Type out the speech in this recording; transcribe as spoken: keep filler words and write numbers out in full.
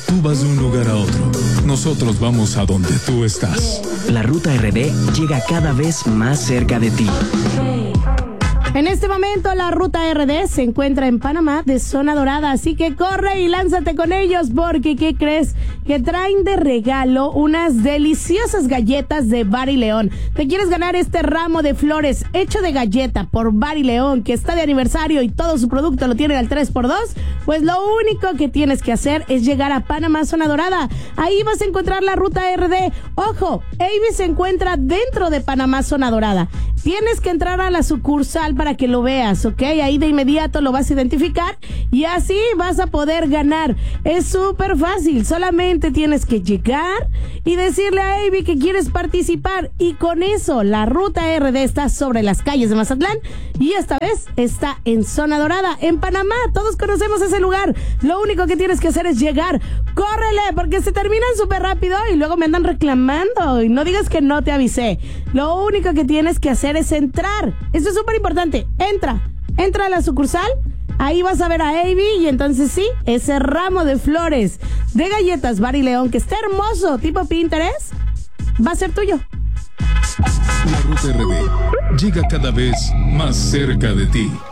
Tú vas de un lugar a otro. Nosotros vamos a donde tú estás. La Ruta R D llega cada vez más cerca de ti. En este momento la Ruta R D se encuentra en Panamá de Zona Dorada, así que corre y lánzate con ellos porque ¿qué crees? Que traen de regalo unas deliciosas galletas de Bar y León. ¿Te quieres ganar este ramo de flores hecho de galleta por Bar y León que está de aniversario y todo su producto lo tienen al tres por dos? Pues lo único que tienes que hacer es llegar a Panamá Zona Dorada. Ahí vas a encontrar la Ruta R D. Ojo, Avis se encuentra dentro de Panamá Zona Dorada. Tienes que entrar a la sucursal para que lo veas, ¿ok? Ahí de inmediato lo vas a identificar y así vas a poder ganar. Es súper fácil, solamente tienes que llegar y decirle a Avi que quieres participar y con eso la Ruta R D está sobre las calles de Mazatlán y esta vez está en Zona Dorada, en Panamá. Todos conocemos ese lugar. Lo único que tienes que hacer es llegar. ¡Córrele! Porque se terminan súper rápido y luego me andan reclamando y no digas que no te avisé. Lo único que tienes que hacer es entrar. Esto es súper importante. Entra, entra a la sucursal, ahí vas a ver a Avi y entonces sí, ese ramo de flores de galletas Bar y León que está hermoso, tipo Pinterest, va a ser tuyo. La Ruta R D llega cada vez más cerca de ti.